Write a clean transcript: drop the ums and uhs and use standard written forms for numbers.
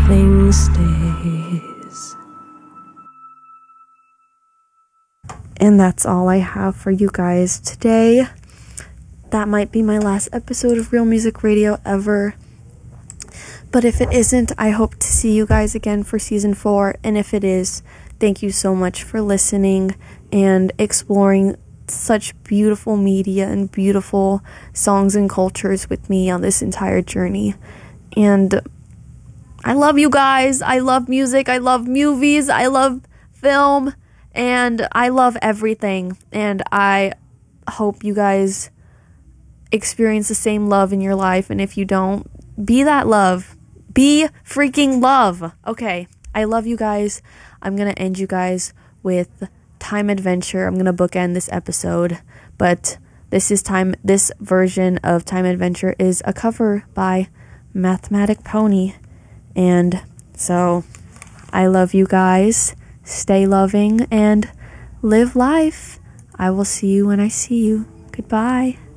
nothing stays. And that's all I have for you guys today. That might be my last episode of Real Music Radio ever. But if it isn't, I hope to see you guys again for season 4. And if it is, thank you so much for listening and exploring such beautiful media and beautiful songs and cultures with me on this entire journey. And I love you guys. I love music. I love movies. I love film. And I love everything. And I hope you guys experience the same love in your life. And if you don't, be that love. Be freaking love. Okay, I love you guys. I'm going to end you guys with Time Adventure. I'm going to bookend this episode. But this version of Time Adventure is a cover by Mathematic Pony. And so I love you guys. Stay loving and live life. I will see you when I see you. Goodbye.